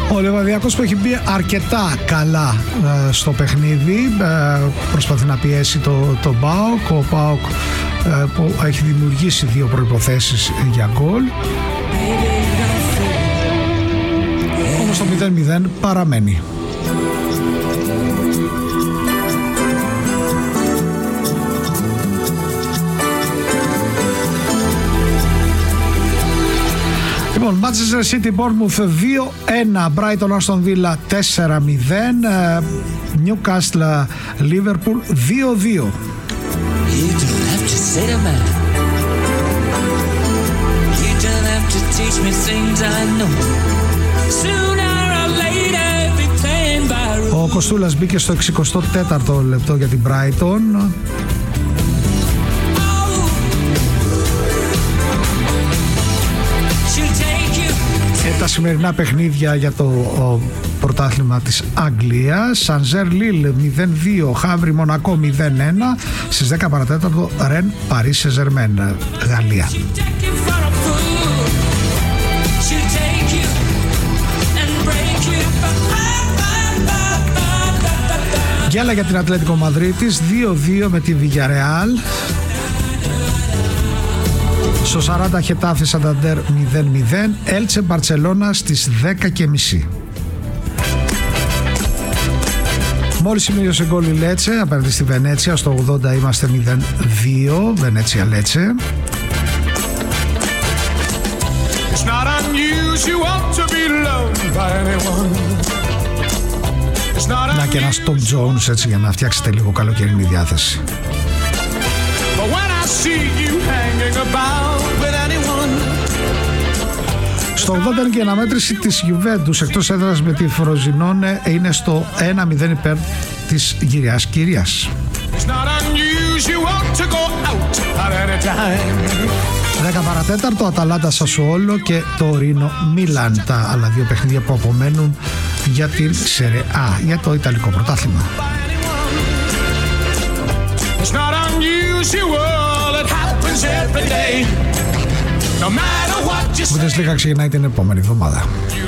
Ο Λεβαδιακός που έχει μπει αρκετά καλά στο παιχνίδι, προσπαθεί να πιέσει το ΠΑΟΚ. Ο ΠΑΟΚ που έχει δημιουργήσει δύο προϋποθέσεις για γκολ. Όμως το 0-0 παραμένει. Λοιπόν, Manchester City Bournemouth 2-1, Brighton Aston Villa 4-0, Newcastle Liverpool 2-2. Ο Κοστούλας μπήκε στο 64ο λεπτό για την Brighton. Τα σημερινά παιχνίδια για το πρωτάθλημα της Αγγλίας: Σανζέρ Λίλ 0-2, Χαύρι Μονακό 0-1, στις 10 παρατέταρτο Ρεν Παρί Σεζερμέν, Γαλλία. Γκέλα για την Ατλέτικο Μαδρίτης 2-2 με τη Βιγιαρεάλ. Στο 40 Χετάφη Σανταντέρ 0-0, Έλτσε Μπαρτσελώνα στις 10:30. Μόλις σημείωσε γκολ η Λέτσε απέναντι στη Βενέτσια. Στο 80 είμαστε 0-2, Βενέτσια Λέτσε. Να και ένας Tom Jones έτσι για να φτιάξετε λίγο καλοκαιρινή διάθεση. Στο 80 είναι και η αναμέτρηση της Juventus εκτός έδρας με τη Φροζινόνε, είναι στο 1-0 υπέρ της γυριάς κυρίας. 10 παρατέταρτο Αταλάντα Σασουόλο και το Ρίνο Μίλαν, τα άλλα δύο παιχνίδια που απομένουν για την Σερε Α, για το Ιταλικό πρωτάθλημα. Η Bundesliga ξεκινάει την επόμενη εβδομάδα.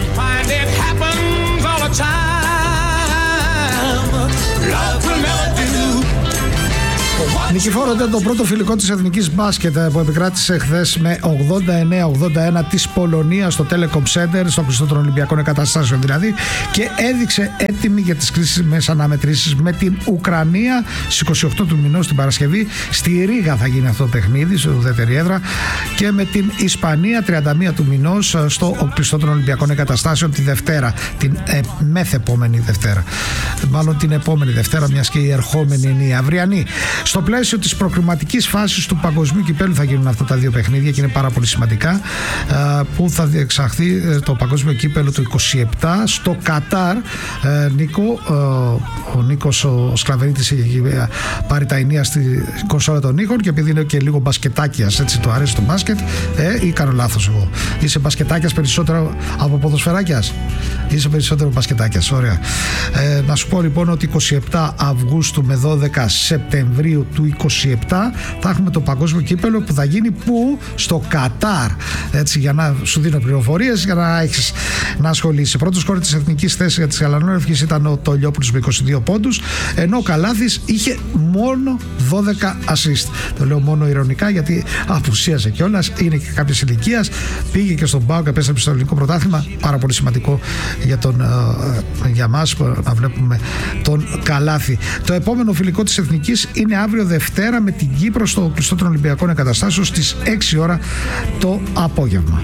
Νικηφόρονται το πρώτο φιλικό της εθνικής μπάσκετ που επικράτησε χθες με 89-81 της Πολωνίας στο Telecom Center, στο κλειστό των Ολυμπιακών Εγκαταστάσεων δηλαδή, και έδειξε έτοιμη για τις κρίσιμες αναμετρήσεις με την Ουκρανία στις 28 του μηνός την Παρασκευή. Στη Ρήγα θα γίνει αυτό το παιχνίδι, στο ουδέτερη έδρα, και με την Ισπανία 31 του μηνός στο κλειστό των Ολυμπιακών Εγκαταστάσεων τη Δευτέρα, την μεθεπόμενη Δευτέρα. Μάλλον την επόμενη Δευτέρα, μιας και η ερχόμενη είναι η αυριανή. Στο πλαίσιο της προκριματικής φάσης του Παγκοσμίου Κυπέλλου θα γίνουν αυτά τα δύο παιχνίδια και είναι πάρα πολύ σημαντικά, που θα διεξαχθεί το Παγκόσμιο Κύπελλο του 27 στο Κατάρ. Νίκο, ο Νίκος ο Σκλαβερίτης έχει πάρει τα ενία στη κονσόλα των Νίκων, και επειδή είναι και λίγο μπασκετάκιας, έτσι του αρέσει το μπάσκετ, ή κάνω λάθος εγώ? Είσαι μπασκετάκιας περισσότερο από ποδοσφαιράκιας? Είσαι περισσότερο μπασκετάκιας, ωραία. Να σου πω λοιπόν ότι 27 Αυγούστου με 12 Σεπτεμβρίου του 27 θα έχουμε το Παγκόσμιο Κύπελλο που θα γίνει που? Στο Κατάρ. Έτσι, για να σου δίνω πληροφορίες για να έχεις να ασχολείσαι. Πρώτος σκόρερ της εθνικής θέσης για τις Γαλανόρευκες ήταν ο Τολιόπουλος με 22 πόντους, ενώ ο Καλάθης είχε μόνο 12 assist. Το λέω μόνο ηρωνικά γιατί απουσίασε κιόλας, είναι και κάποιες ηλικίας, πήγε και στον ΠΑΟΚ, επέστρεψε στο ελληνικό πρωτάθλημα. Πάρα πολύ σημαντικό για μας να βλέπουμε τον Καλάθη. Το επόμενο φιλικό της εθνικής είναι αύριο Δευτέρα με την Κύπρο στο κλειστό των Ολυμπιακών Εγκαταστάσεων στις 6 ώρα το απόγευμα.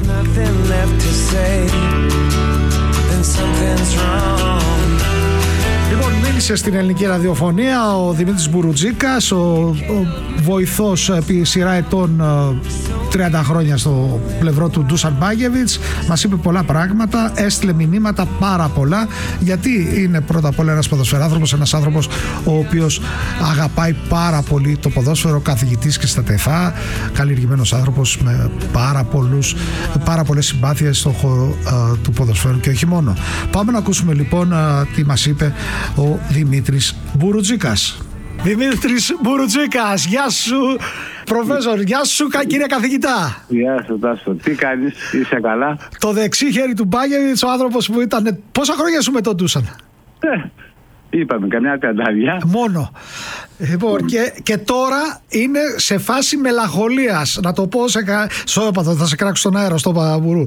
Λοιπόν, μίλησε στην ελληνική ραδιοφωνία ο Δημήτρης Μπουρουτζίκας, ο βοηθός επί σειρά ετών, 30 χρόνια στο πλευρό του Ντούσαν Μπάγεβιτς. Μας είπε πολλά πράγματα, έστειλε μηνύματα πάρα πολλά, γιατί είναι πρώτα απ' όλα ένας ποδοσφαιράνθρωπος, ένας άνθρωπος ο οποίος αγαπάει πάρα πολύ το ποδόσφαιρο, καθηγητής και στα ΤΕΦΑ, καλλιεργημένος άνθρωπος με πάρα πολλές συμπάθειες στον χώρο του ποδοσφαίρου και όχι μόνο. Πάμε να ακούσουμε λοιπόν τι μας είπε ο Δημήτρης Μπουρουτζίκας. Δημήτρης Μπουρουτζίκας, γεια σου προφέσορ, γεια σου κύριε καθηγητά. Γεια σου Τάσο, τι κάνεις, είσαι καλά? Το δεξί χέρι του Μπάγεβιτς, ο άνθρωπος που ήταν, πόσα χρόνια σου μετόντουσαν? Είπαμε καμιά τενταριά. Μόνο. Λοιπόν, και τώρα είναι σε φάση μελαγχολίας. Να το πω στο έπαθο, θα σε κράξω στον αέρα, στο Παπαμπουρού.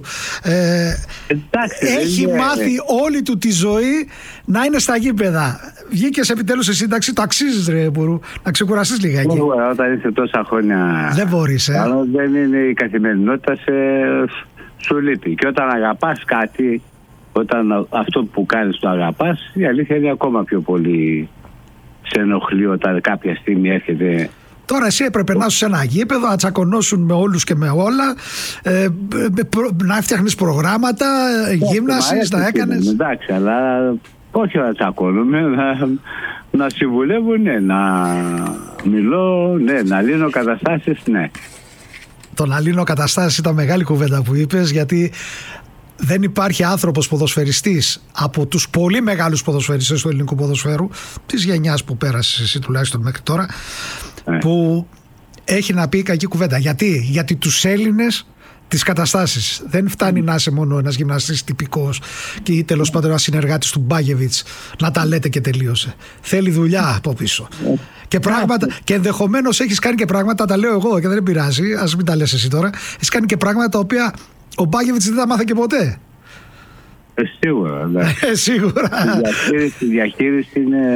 Έχει μάθει όλη του τη ζωή να είναι στα γήπεδα. Βγήκες επιτέλους σε σύνταξη, το αξίζεις ρε Μπουρού, να ξεκουραστείς λιγάκι. Όταν είσαι τόσα χρόνια. Δεν μπορείς, Αλλά δεν είναι η καθημερινότητα, σου λείπει. Και όταν αγαπάς κάτι, όταν αυτό που κάνεις το αγαπάς, η αλήθεια είναι ακόμα πιο πολύ σε ενοχλεί όταν κάποια στιγμή έρχεται. Τώρα εσύ έπρεπε να είσαι σε ένα γήπεδο, να τσακωνώσουν με όλους και με όλα, να φτιάχνεις προγράμματα, γύμνασης, να έκανες. Εντάξει, αλλά όχι να τσακώνουμε, να συμβουλεύουν, ναι, να μιλώ, ναι, να λύνω καταστάσεις, ναι. Το να λύνω καταστάσεις ήταν μεγάλη κουβέντα που είπες, γιατί δεν υπάρχει άνθρωπος ποδοσφαιριστής από τους πολύ μεγάλους ποδοσφαιριστές του ελληνικού ποδοσφαίρου, της γενιάς που πέρασες εσύ τουλάχιστον μέχρι τώρα, που έχει να πει κακή κουβέντα. Γιατί τους Έλληνες τις καταστάσεις δεν φτάνει να είσαι μόνο ένας γυμναστής τυπικός ή τέλος πάντων ένας συνεργάτης του Μπάγεβιτς να τα λέτε και τελείωσε. Θέλει δουλειά από πίσω. Και πράγματα, και ενδεχομένως έχεις κάνει και πράγματα, τα λέω εγώ και δεν πειράζει, ας μην τα λες εσύ τώρα, έχεις κάνει και πράγματα τα οποία ο Μπάγεβιτς δεν τα μάθε και ποτέ. Σίγουρα. Σίγουρα. Η διαχείριση είναι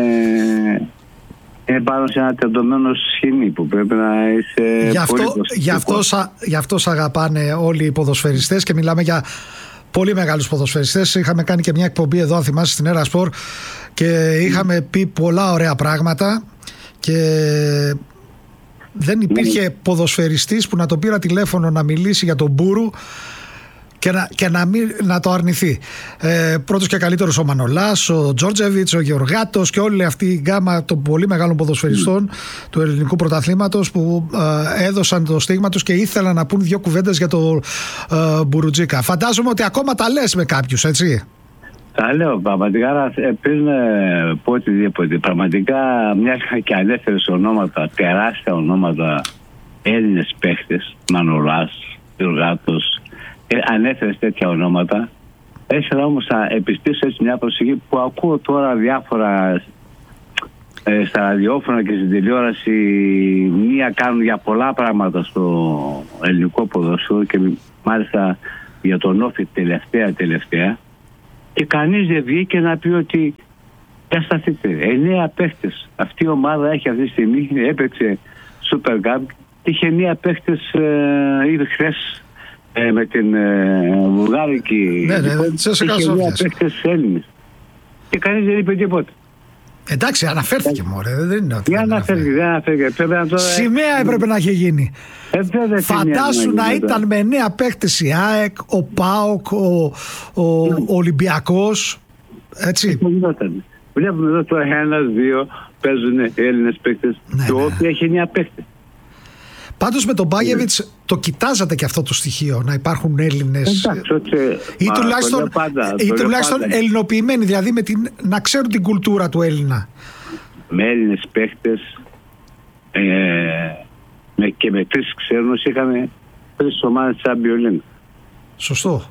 πάνω σε ένα τεντωμένο σχοινί που πρέπει να είσαι γι' αυτό σ' αγαπάνε όλοι οι ποδοσφαιριστές και μιλάμε για πολύ μεγάλους ποδοσφαιριστές. Είχαμε κάνει και μια εκπομπή εδώ, αν θυμάσαι, στην Έρα Σπορ και είχαμε πει πολλά ωραία πράγματα και δεν υπήρχε ποδοσφαιριστής που να το πήρα τηλέφωνο να μιλήσει για τον Μπούρου και να το αρνηθεί. Πρώτος και καλύτερος ο Μανολάς, ο Τζόρτζεβιτς, ο Γεωργάτος και όλη αυτή η γκάμα των πολύ μεγάλων ποδοσφαιριστών του ελληνικού πρωταθλήματος που έδωσαν το στίγμα τους και ήθελαν να πούν δύο κουβέντες για το Μπουρουτζίκα. Φαντάζομαι ότι ακόμα τα λες με κάποιους, έτσι? Τα λέω πραγματικά, πριν πω οτιδήποτε, πραγματικά μια και ανέφερες ονόματα, τεράστια ονόματα, Έλληνες παίχτες, Μανολάς, Γεωργάτος, ανέφερες τέτοια ονόματα. Ήθελα όμως να επιστήσω έτσι μια προσοχή που ακούω τώρα διάφορα στα ραδιόφωνα και στην τηλεόραση, μία κάνουν για πολλά πράγματα στο ελληνικό ποδόσφαιρο και μάλιστα για τον Όφη τελευταία και κανείς δεν βγήκε να πει ότι για σταθείτε, 9 παίχτες αυτή η ομάδα έχει αυτή τη στιγμή, έπαιξε Super Cup και είχε 9 παίχτες ήδη χθες με την βουλγάρικη. Ναι, είχε 9 παίχτες Έλληνες και κανείς δεν είπε τίποτα. Εντάξει, αναφέρθηκε μωρέ, δεν είναι ότι. Δεν αναφέρθηκε. Σημαία έπρεπε να είχε γίνει. Φαντάσου να ήταν με 9 παίκτες η ΑΕΚ, ο ΠΑΟΚ, ο Ολυμπιακός. Έτσι. Βλέπουμε εδώ τώρα 1-2 παίζουν Έλληνες παίκτες. Και όποιοι έχει 9 παίκτες. Πάντως με τον Μπάγεβιτς το κοιτάζατε και αυτό το στοιχείο, να υπάρχουν Έλληνες ή τουλάχιστον ελληνοποιημένοι, δηλαδή να ξέρουν την κουλτούρα του Έλληνα. Με Έλληνες παίχτες και με 3 ξένους είχαμε 3 ομάδες σαν Βιολίνα. Σωστό.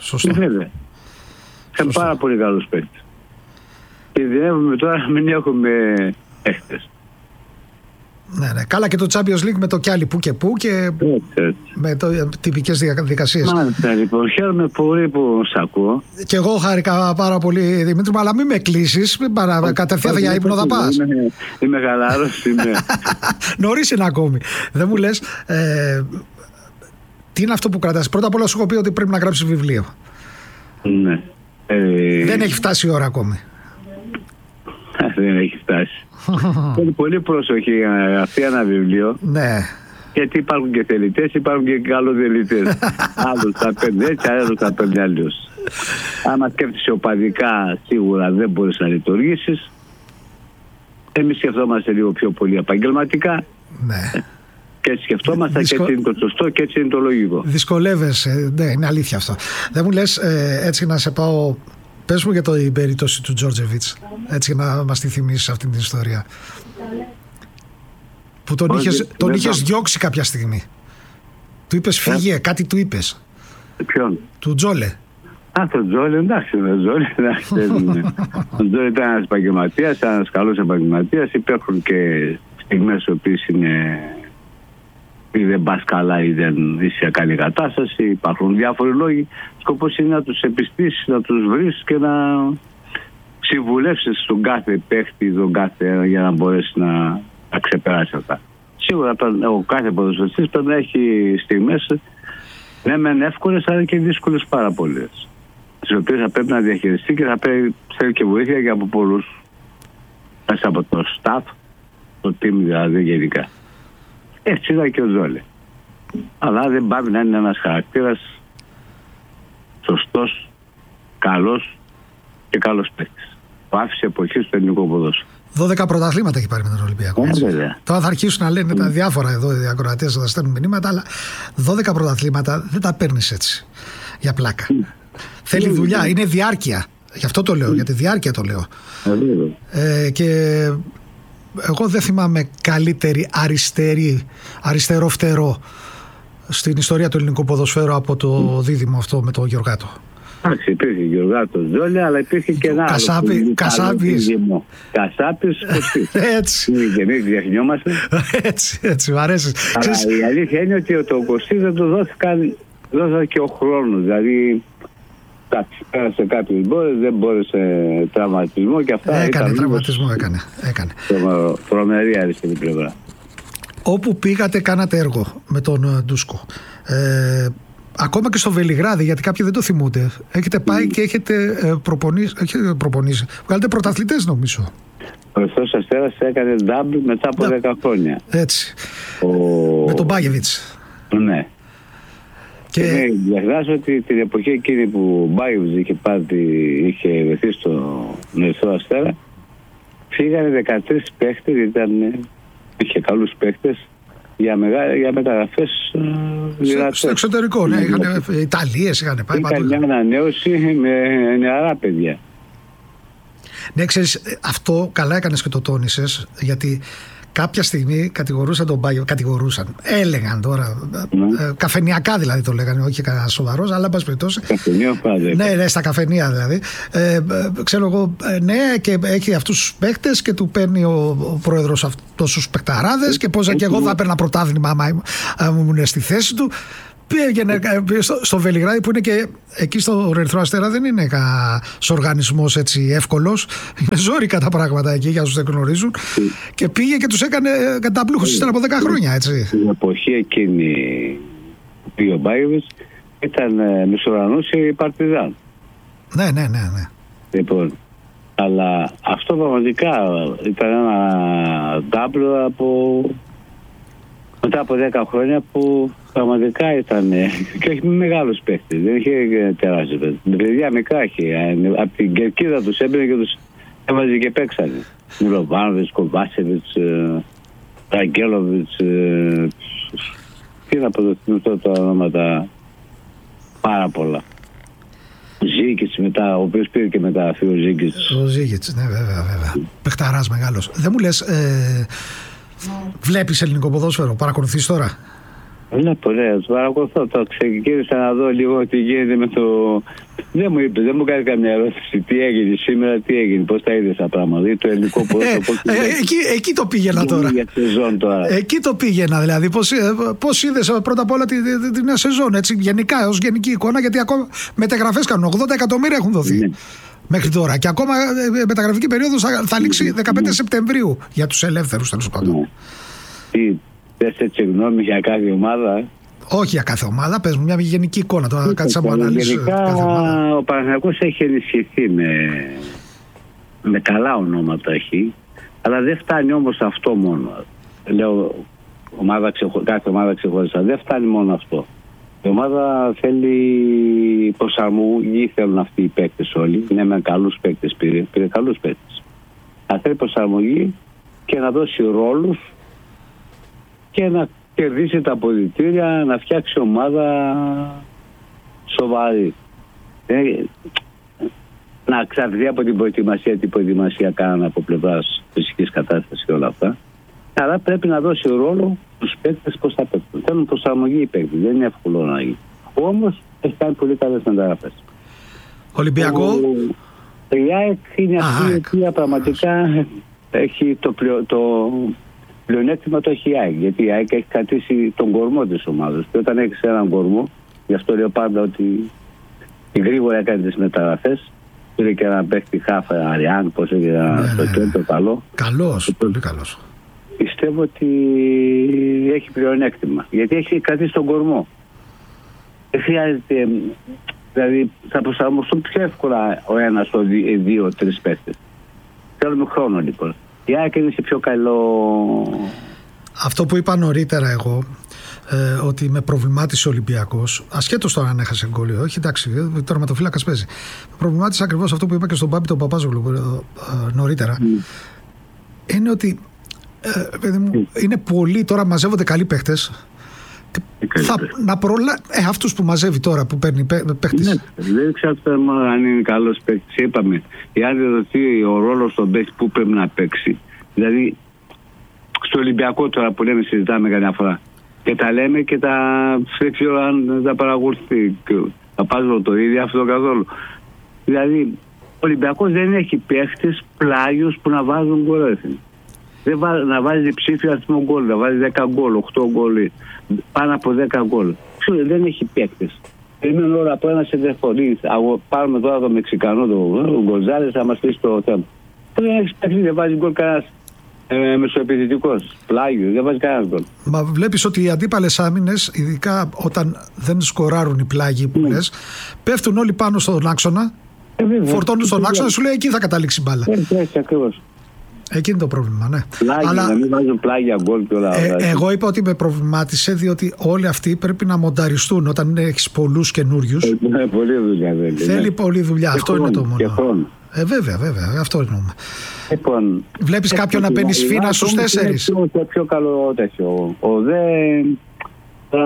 Είχαμε πάρα πολύ καλούς παίχτες. Και δυνεύουμε τώρα να μην έχουμε παίχτες. Ναι. Καλά και το Champions League με το κι άλλοι που και που και με τυπικές διαδικασίες. Μάλιστα, λοιπόν, χαίρομαι πολύ που σ' ακούω. Και εγώ χάρηκα πάρα πολύ, Δημήτρη μου, αλλά μην με κλείσεις, κατευθείαν για ύπνο θα πας. Είμαι χαλάρος, νωρίς είναι ακόμη. Δεν μου λες, τι είναι αυτό που κρατάς? Πρώτα απ' όλα σου έχω πει ότι πρέπει να γράψεις βιβλίο. Ναι. Δεν έχει φτάσει η ώρα ακόμη. Δεν έχει φτάσει. Θέλει πολύ προσοχή για να γραφτεί ένα βιβλίο. Ναι. Γιατί υπάρχουν και θελητές, υπάρχουν και καλοδελητές. Άλλος τα παίρνει έτσι, άλλος τα παίρνει αλλιώς. Άμα σκέφτεσαι οπαδικά, σίγουρα δεν μπορείς να λειτουργήσεις. Εμείς σκεφτόμαστε λίγο πιο πολύ επαγγελματικά. Ναι. Και έτσι σκεφτόμαστε και έτσι είναι το σωστό και έτσι είναι το λογικό. Δυσκολεύεσαι, ναι, είναι αλήθεια αυτό. Δεν μου λες έτσι να σε πάω. Πες μου για την περίπτωση του Τζόρτζεβιτς, έτσι να μας τη θυμίσεις αυτή την ιστορία. Που τον είχες διώξει κάποια στιγμή. Του είπες φύγε, κάτι του είπες. Ποιον? Του Τζόλε. Το Τζόλε, εντάξει. Ο Τζόλε ήταν ένας επαγγελματίας, ένας καλός επαγγελματίας. Υπάρχουν και στιγμές οι οποίες ή δεν πας καλά ή δεν είσαι σε καλή κατάσταση. Υπάρχουν διάφοροι λόγοι. Σκοπός είναι να τους επιστήσεις, να τους βρεις και να συμβουλεύσεις τον κάθε παίχτη, τον κάθε, για να μπορέσει να ξεπεράσει αυτά. Σίγουρα ο κάθε ποδοσφαιριστής πρέπει να έχει στιγμές, ναι μεν εύκολες αλλά και δύσκολες πάρα πολλές, τις οποίες θα πρέπει να διαχειριστεί και θα θέλει και βοήθεια και από πολλούς, μέσα από το staff, το team δηλαδή γενικά. Έτσι ήταν και ο Τζόλε. Αλλά δεν πάει να είναι ένας χαρακτήρας σωστός, καλός και καλός παίκτης. Που άφησε εποχή στο ελληνικό ποδόσφαιρο. 12 πρωταθλήματα έχει πάρει με τον Ολυμπιακό. Τώρα θα αρχίσουν να λένε τα διάφορα εδώ οι ακροατές, θα στέλνουν μηνύματα, αλλά 12 πρωταθλήματα δεν τα παίρνεις έτσι για πλάκα. Θέλει δουλειά, είναι διάρκεια. Γι' αυτό το λέω, για τη διάρκεια το λέω. Και εγώ δεν θυμάμαι καλύτερη αριστερό φτερό στην ιστορία του ελληνικού ποδοσφαίρου από το δίδυμο αυτό με τον Γιωργάτο. Εντάξει, υπήρχε Γιωργάτο Τζόλε, αλλά υπήρχε και ένα άλλο. Κασάπης. Έτσι. Και εμείς διαχνιόμαστε. Έτσι, μου αρέσει. Αλλά η αλήθεια είναι ότι το Κωστή δεν του δόθηκε και ο χρόνος. Δηλαδή, πέρασε κάποιες μπόρες, δεν μπόρεσε τραυματισμό και αυτά. Έκανε τραυματισμό, έκανε. Τρομερή αριστερή πλευρά. Όπου πήγατε κάνατε έργο με τον Ντούσκο. Ακόμα και στο Βελιγράδι, γιατί κάποιοι δεν το θυμούνται. Έχετε πάει και έχετε προπονήσει. Βγάλετε πρωταθλητές νομίζω. Ο Ερυθρός Αστέρας έκανε double μετά από 10 χρόνια. Έτσι. Με τον Μπάγεβιτς. Ναι. Και διαγράφω ότι την εποχή εκείνη που ο Μπάγεβιτς είχε βρεθεί στον Ερυθρό Αστέρα, φύγανε 13 παίχτες, είχε καλούς παίχτες, για μεταγραφές στο εξωτερικό. Ναι, Ιταλίες είχαν πάει παντού. Ήταν μια ανανέωση με νεαρά παιδιά. Ναι, ξέρεις, αυτό καλά έκανες και το τόνισες, γιατί κάποια στιγμή κατηγορούσαν τον Μπάγιο, έλεγαν τώρα, καφενιακά δηλαδή το λέγανε, όχι κανένα σοβαρός, αλλά εν πάση περιπτώσει. Ναι, στα καφενεία δηλαδή. Ξέρω εγώ, ναι, και έχει αυτούς τους παίχτες και του παίρνει ο πρόεδρος αυτούς τους παικταράδες και πώς και εγώ θα έπαιρνα πρωτάθλημα άμα ήμουν στη θέση του. Πήγαινε στο Βελιγράδι που είναι και εκεί στο Ερυθρό Αστέρα, δεν είναι ένας οργανισμός έτσι εύκολος. Είναι ζόρικα τα πράγματα εκεί για όσους δεν γνωρίζουν. Και πήγε και τους έκανε καταπλούχους ύστερα από 10 χρόνια, έτσι. Στην εποχή εκείνη που πήγε ο Μπάγεβιτς ήταν μισορανός η Παρτιζάν. Ναι. Λοιπόν, αλλά αυτό πραγματικά ήταν ένα ντάμπλο μετά από 10 χρόνια που πραγματικά ήταν και όχι μεγάλος παίκτης, δεν είχε τεράστιο παίκτης. Παιδιά μικρά είχε, από την κερκίδα τους έμπαινε και τους έβαζε και παίξανε. Μιλοβάνοβιτς, Κοβάσεβιτς, Ραγκέλοβιτς, τι να αποδοθούν τα ονόματα, πάρα πολλά. Ζίκητς μετά, ο οποίος πήρε και μεταγραφή ο Ζίκητς. Ο Ζίκητς, ναι βέβαια. Παιχταράς μεγάλος. Δεν μου λες, βλέπεις ελληνικό ποδόσφαιρο, παρακολουθείς τώρα? Ναι, παρακολουθώ. Το ξεκίνησα να δω λίγο τι γίνεται με το... Δεν μου κάνει καμιά ερώτηση τι έγινε σήμερα, τι έγινε, πώς τα είδες τα πράγματα, το ελληνικό ποδόσφαιρο. Εκεί το πήγαινα τώρα. Εκεί το πήγαινα, δηλαδή. Πώς είδες πρώτα απ' όλα την νέα σεζόν, έτσι, γενικά, ως γενική εικόνα, γιατί ακόμα μεταγραφές κάνουν. 80 εκατομμύρια έχουν δοθεί. Ναι. Μέχρι τώρα. Και ακόμα μεταγραφική περίοδος θα λήξει 15 Σεπτεμβρίου για τους ελεύθερους, τέλος πάντων. Τι θες έτσι γνώμη για κάθε ομάδα? Όχι για κάθε ομάδα, πες μου μια γενική εικόνα. Τώρα κάτσε να μου αναλύσεις. Γενικά ο Παναθηναϊκός έχει ενισχυθεί με καλά ονόματα έχει, αλλά δεν φτάνει όμως αυτό μόνο. Λέω κάθε ομάδα ξεχωριστά. Δεν φτάνει μόνο αυτό. Η ομάδα θέλει προσαρμογή, θέλουν αυτοί οι παίκτες όλοι. Ναι, με καλούς παίκτες πήρε καλούς παίκτες. Θα θέλει προσαρμογή και να δώσει ρόλους και να κερδίσει τα αποδυτήρια, να φτιάξει ομάδα σοβαρή. Να εξαρτηθεί από την προετοιμασία, τι προετοιμασία κάνανε από πλευράς φυσικής κατάστασης και όλα αυτά. Αλλά πρέπει να δώσει ρόλο στους παίκτες πώς θα παίξουν. Θέλουν προσαρμογή οι παίκτες. Δεν είναι εύκολο να γίνει. Όμως έχει κάνει πολύ καλές μεταγραφές. Ολυμπιακό. Η ΑΕΚ είναι αυτή η οποία πραγματικά έχει το πλεονέκτημα, το έχει η ΑΕΚ. Γιατί η ΑΕΚ έχει κρατήσει τον κορμό της ομάδας. Και όταν έχεις έναν κορμό, γι' αυτό λέω πάντα ότι γρήγορα έκανε τις μεταγραφές. Πήρε και έναν παίκτη Χάφα, Αριάν, πώς έγινε στο κέντρο, καλό. Καλός, πολύ καλός. Πιστεύω ότι έχει πλεονέκτημα. Γιατί έχει κρατήσει τον κορμό. Δεν χρειάζεται. Δηλαδή θα προσαρμοστούν πιο εύκολα ο ένας, ο δύο-τρεις παίκτες. Θέλουμε χρόνο λοιπόν. Η ΑΕΚ είναι σε πιο καλό. Αυτό που είπα νωρίτερα εγώ, ότι με προβλημάτισε ο Ολυμπιακός, ασχέτως τώρα αν έχασε γκολ ή όχι, εντάξει, τερματοφύλακας παίζει. Με προβλημάτισε ακριβώς αυτό που είπα και στον Μπάμπη τον Παπάζογλου νωρίτερα. Είναι ότι είναι πολλοί τώρα, μαζεύονται καλοί παίχτες. Αυτούς που μαζεύει τώρα, που παίρνει παίχτες. Ναι, δεν ξέρω αν είναι καλός παίχτης. Είπαμε, εάν δεν δοθεί ο ρόλος στον παίχτη που πρέπει να παίξει. Δηλαδή, στο Ολυμπιακό τώρα που λέμε, συζητάμε καμιά φορά. Και τα λέμε και δεν ξέρω αν τα παρακολουθεί. Θα πάζω το ίδιο αυτό καθόλου. Δηλαδή, ο Ολυμπιακός δεν έχει παίχτες πλάγιους που να βάζουν γκολ. Να βάζει ψήφιο αριθμό γκολ, να βάζει 10 γκολ, 8 γκολ, πάνω από 10 γκολ. Δεν έχει παίκτες. Περιμένω όλα από ένα σεντερφορή. Πάρουμε τώρα τον Μεξικανό, τον Γκονζάλες, θα μας πει το θέμα. Δεν έχει παίκτη, δεν βάζει γκολ κανένας μεσοεπιθετικός, πλάγιος, δεν βάζει κανένας γκολ. Μα βλέπεις ότι οι αντίπαλες άμυνες, ειδικά όταν δεν σκοράρουν οι πλάγιοι που λες, πέφτουν όλοι πάνω στον άξονα, φορτώνουν στον άξονα, σου λέει εκεί θα καταλήξει μπάλα. Έτσι ακριβώς. Εκεί είναι το πρόβλημα, ναι. Πλάγια, αλλά να μην βάζουν πλάγια γκολ και όλα αυτά. Εγώ είπα ότι με προβλημάτισε, διότι όλοι αυτοί πρέπει να μονταριστούν όταν έχεις πολλούς καινούριους. Πολλή δουλειά, βέβαια. Θέλει πολλή δουλειά, αυτό είναι το μόνο. Βέβαια, αυτό εννοούμε. Λοιπόν, βλέπεις κάποιον να μπαίνει σφήνα στους 4. Είναι πιο καλό τέτοιο. Τώρα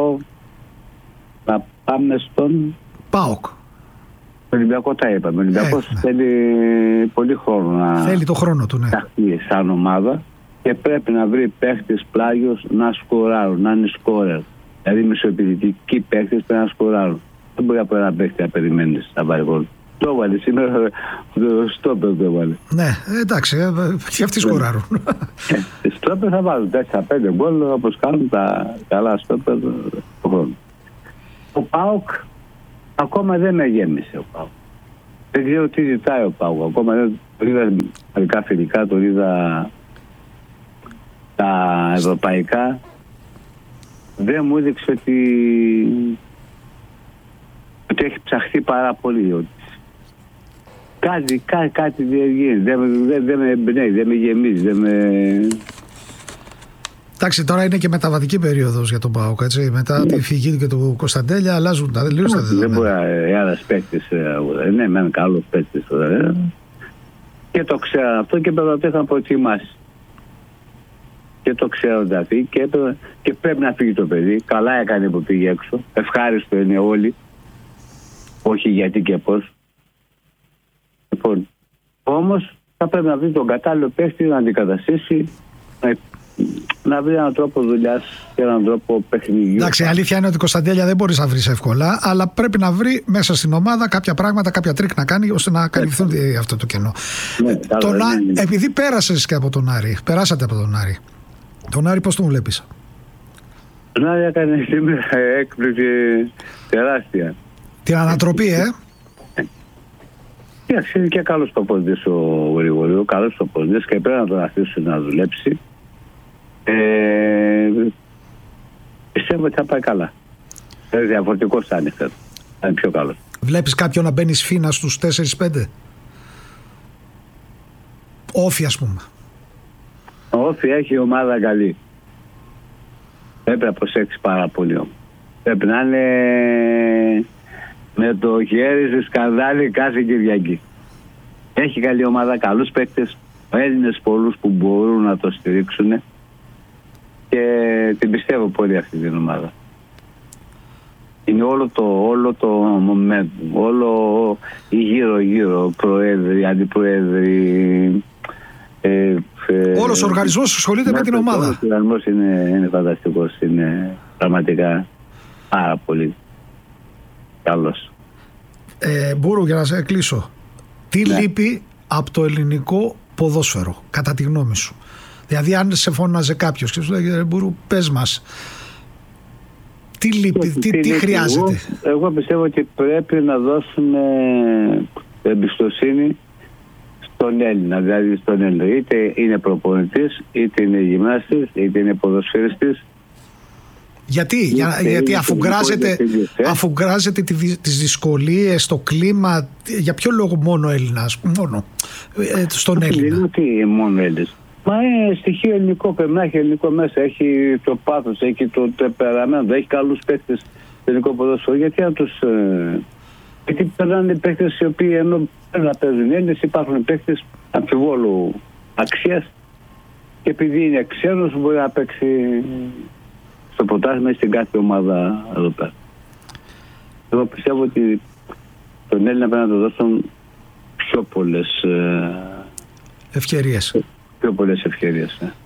να πάμε στον ΠΑΟΚ. Ο Ολυμπιακό τα είπαμε. Ο Ολυμπιακός θέλει πολύ χρόνο να θέλει το χρόνο του, ναι. σταθεί σαν ομάδα και πρέπει να βρει παίχτες πλάγιος να σκοράρουν, να είναι σκόρερ. Δηλαδή μεσοεπιθετικοί παίχτες πρέπει να σκοράρουν. Δεν μπορεί από ένα παίχτη να περιμένεις να βάλει γκολ. Το βάλει σήμερα, το στόπερ το βάλει. Ναι, εντάξει, και αυτοί σκοράρουν. Στόπερ θα βάλουν 4-5 γκολ όπως κάνουν τα καλά στόπερ του χρόνου. Ο ΠΑΟΚ ακόμα δεν με γέμισε ο ΠΑΟΚ. Δεν ξέρω τι ζητάει ο ΠΑΟΚ. Ακόμα δεν το είδα μερικά φιλικά, το είδα τα ευρωπαϊκά. Δεν μου έδειξε ότι έχει ψαχθεί πάρα πολύ. Κάτι δεν γίνεται. Δεν με εμπνέει, δεν με γεμίζει, δεν με... Εντάξει, τώρα είναι και μεταβατική περίοδος για τον ΠΑΟΚ, έτσι. Μετά τη φυγή και του Κωνσταντέλια αλλάζουν τα δεδομένα. Δεν μπορεί ένας παίκτης, ναι, με καλός παίκτης. Και το ξέρω αυτό και πρέπει να το είχαν προετοιμάσει. Και το ξέρω δηλαδή και πρέπει να φύγει το παιδί. Καλά έκανε που πήγε έξω. Ευχάριστο είναι όλοι. Όχι γιατί και πώς. Λοιπόν, όμως θα πρέπει να βρει τον κατάλληλο παίκτη να αντικαταστήσει, να βρει έναν τρόπο δουλειάς και έναν τρόπο παιχνιδιού. Εντάξει, η αλήθεια είναι ότι Κωνσταντέλια δεν μπορείς να βρεις εύκολα, αλλά πρέπει να βρει μέσα στην ομάδα κάποια πράγματα, κάποια τρίκ να κάνει ώστε να καλυφθούν αυτό το κενό. Ναι, επειδή πέρασες και από τον Άρη, περάσατε από τον Άρη. Τον Άρη πώς τον βλέπεις? Τον Άρη έκανε σήμερα έκπληξη τεράστια. Την ανατροπή, Είναι και καλός προπονητής ο Γρηγορίου, καλός προπονητής και πρέπει να τον αφήσουν να δουλέψει. Πιστεύω ότι θα πάει καλά. Διαφορετικός θα είναι φέτος. Θα είναι πιο καλός. Βλέπεις κάποιον να μπαίνει σφήνα στους 4-5? Όφι, ας πούμε. Ο Όφι έχει ομάδα καλή. Πρέπει να προσέξει πάρα πολύ όμως. Πρέπει να είναι με το χέρι σε σκανδάλι κάθε Κυριακή. Έχει καλή ομάδα, καλούς παίκτες, Έλληνες πολλούς που μπορούν να το στηρίξουν και την πιστεύω πολύ αυτή την ομάδα. Είναι όλο το momentum, όλο η γύρω-γύρω, προέδροι, αντιπροέδροι, Όλος ο οργανισμός ασχολείται με την ομάδα. Όλος ο οργανισμός είναι φανταστικός. Είναι πραγματικά πάρα πολύ καλός. Μπούρου, για να σε κλείσω. Τι λείπει από το ελληνικό ποδόσφαιρο, κατά τη γνώμη σου? Δηλαδή, αν σε φώναζε κάποιος και σου λέγε Μπούρου, πες μας, τι λείπει, τι χρειάζεται? Εγώ πιστεύω ότι πρέπει να δώσουμε εμπιστοσύνη στον Έλληνα, δηλαδή στον Έλληνα. Είτε είναι προπονητής, είτε είναι γυμνάστης, είτε είναι ποδοσφαιριστής. Γιατί αφού γκράζεται τις δυσκολίες, το κλίμα, για ποιο λόγο μόνο Έλληνας, μόνο στον Έλληνα? Όχι μόνο Έλληνας. Μα είναι στοιχείο ελληνικό, πρέπει να έχει ελληνικό μέσα, έχει το πάθος, έχει το τεπεραμέντο, έχει καλούς παίκτες στο ελληνικό ποδόσφαιρο. Γιατί γιατί περνάνε παίκτες οι οποίοι ενώ να παίζουν Έλληνες, υπάρχουν παίκτες αμφιβόλου αξίας και επειδή είναι ξένος μπορεί να παίξει στο πρωτάθλημα ή στην κάθε ομάδα εδώ πέρα. Εγώ πιστεύω ότι τον Έλληνα πρέπει να του δώσουν πιο πολλές ευκαιρίες. Πιο πολλές ευκαιρίες. Ναι.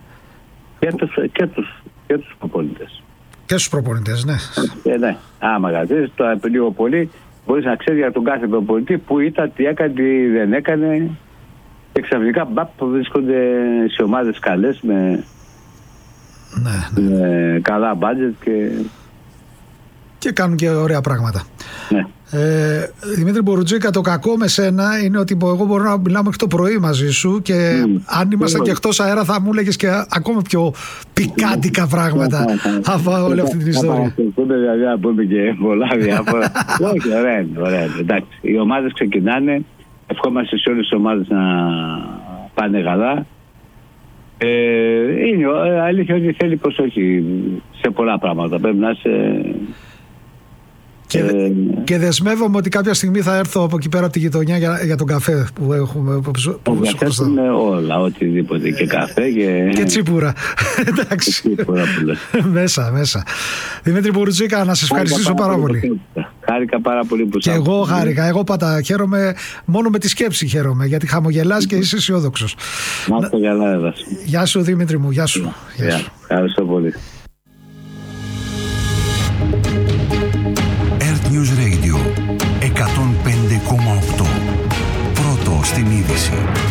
Και τους προπονητές. Και στους προπονητές, ναι. Ναι. Άμα κρατήσεις το λίγο πολύ, μπορείς να ξέρεις για τον κάθε προπονητή που ήταν, τι έκανε, τι δεν έκανε. Και ξαφνικά που βρίσκονται σε ομάδες καλές με καλά μπάτζετ και κάνουν και ωραία πράγματα. Ναι. Δημήτρη Μπορουτζίκα, το κακό με σένα είναι ότι εγώ μπορώ να μιλάω μέχρι το πρωί μαζί σου και αν ήμασταν και εκτός αέρα θα μου έλεγες και ακόμα πιο πικάντικα πράγματα από όλη αυτή την ιστορία. Δηλαδή να πούμε και πολλά διάφορα. Όχι, ωραία. Εντάξει, οι ομάδες ξεκινάνε. Ευχόμαστε σε όλες τις ομάδες να πάνε καλά. Είναι αλήθεια ότι θέλει προσοχή σε πολλά πράγματα. Πρέπει να είσαι... Και δεσμεύομαι ότι κάποια στιγμή θα έρθω από εκεί πέρα από τη γειτονιά για τον καφέ που έχουμε. Είναι όλα, οτιδήποτε. Και καφέ και τσίπουρα. Εντάξει. Μέσα. Δημήτρη Μπορουτζίκα, να σας ευχαριστήσω πάρα πολύ. Χάρηκα πάρα πολύ που και εγώ χάρηκα. Εγώ πάντα χαίρομαι, μόνο με τη σκέψη χαίρομαι, γιατί χαμογελάς και είσαι αισιόδοξος. Να το καλά, έδωσε. Γεια σου, Δημήτρη μου. Γεια σου. Ευχαριστώ πολύ. News Radio 105,8. Πρώτο στην είδηση.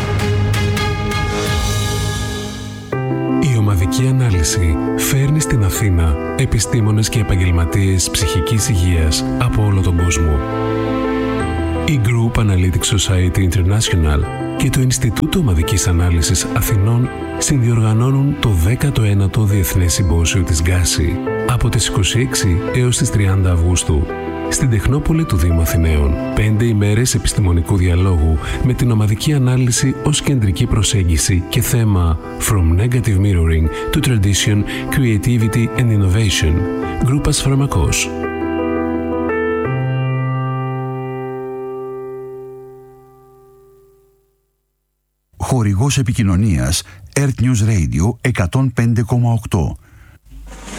Η ομαδική ανάλυση φέρνει στην Αθήνα επιστήμονες και επαγγελματίες ψυχικής υγείας από όλο τον κόσμο. Η Group Analytics Society International και το Ινστιτούτο Ομαδικής Ανάλυσης Αθηνών συνδιοργανώνουν το 19ο Διεθνές Συμπόσιο της Γκάση από τις 26 έως τις 30 Αυγούστου. Στην Τεχνόπολη του Δήμου Αθηναίων, 5 ημέρες επιστημονικού διαλόγου με την ομαδική ανάλυση ως κεντρική προσέγγιση και θέμα From Negative Mirroring to Tradition, Creativity and Innovation. Γκρούπας Φαρμακός. Χορηγός επικοινωνίας Earth News Radio 105,8.